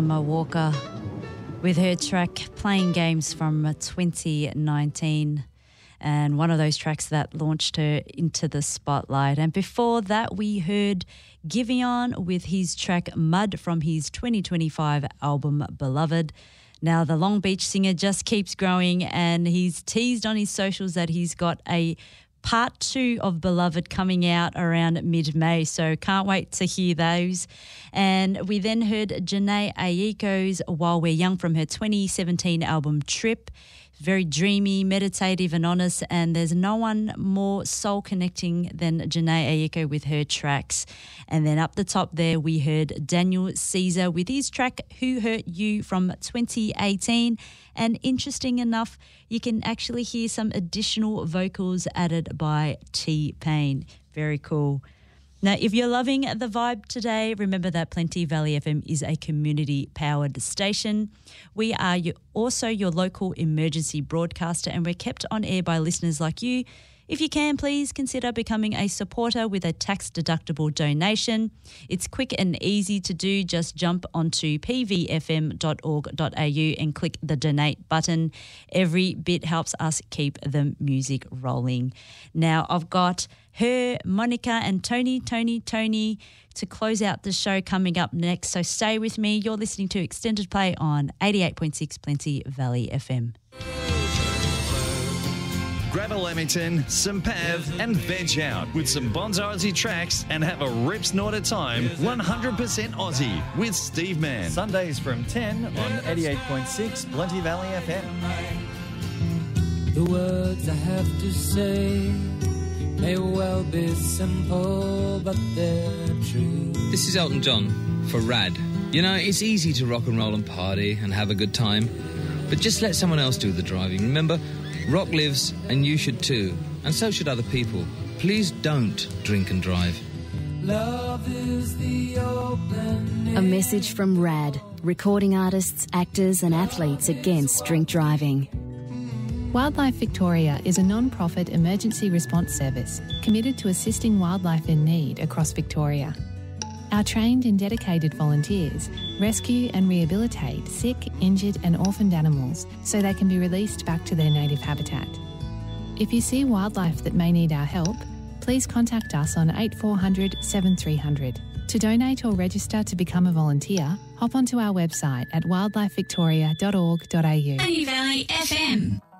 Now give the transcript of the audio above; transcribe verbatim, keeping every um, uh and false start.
Summer Walker with her track Playing Games from twenty nineteen, and one of those tracks that launched her into the spotlight. And before that, we heard Giveon with his track Mud from his twenty twenty-five album Beloved. Now, the Long Beach singer just keeps growing, and he's teased on his socials that he's got a part two of Beloved coming out around mid-May, so can't wait to hear those. And we then heard Janae Aiko's While We're Young from her twenty seventeen album Trip. Very dreamy, meditative and honest, and there's no one more soul-connecting than Janae Aiko with her tracks. And then up the top there, we heard Daniel Caesar with his track Who Hurt You from twenty eighteen. And interesting enough, you can actually hear some additional vocals added by T-Pain. Very cool. Now, if you're loving the vibe today, remember that Plenty Valley F M is a community-powered station. We are your, also your local emergency broadcaster, and we're kept on air by listeners like you. If you can, please consider becoming a supporter with a tax-deductible donation. It's quick and easy to do. Just jump onto p v f m dot org dot a u and click the donate button. Every bit helps us keep the music rolling. Now, I've got her, Monica and Tony, Tony, Tony to close out the show coming up next. So stay with me. You're listening to Extended Play on eighty-eight point six Plenty Valley F M. Grab a Lamington, some Pav and veg out with some Bonzo Aussie tracks and have a rip snort at time one hundred percent Aussie with Steve Mann. Sundays from ten on eighty-eight point six Plenty Valley F M. The words I have to say may well be simple, but they're true. This is Elton John for Rad. You know, it's easy to rock and roll and party and have a good time, but just let someone else do the driving. Remember, rock lives and you should too, and so should other people. Please don't drink and drive. Love is the opening. A message from Rad, recording artists, actors and athletes against drink driving. Wildlife Victoria is a non-profit emergency response service committed to assisting wildlife in need across Victoria. Our trained and dedicated volunteers rescue and rehabilitate sick, injured and orphaned animals so they can be released back to their native habitat. If you see wildlife that may need our help, please contact us on eight four hundred, seven three hundred. To donate or register to become a volunteer, hop onto our website at wildlife victoria dot org dot a u. Plenty Valley F M.